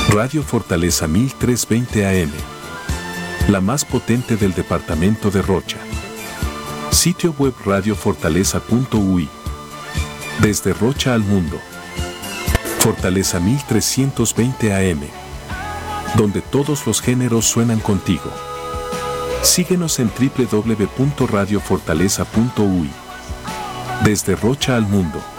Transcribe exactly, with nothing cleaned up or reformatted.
Radio Fortaleza mil trescientos veinte A M. La más potente del departamento de Rocha. Sitio web radio fortaleza punto u i. Desde Rocha al mundo. Fortaleza mil trescientos veinte A M. Donde todos los géneros suenan contigo. Síguenos en doble u doble u doble u punto radio fortaleza punto u i. Desde Rocha al mundo.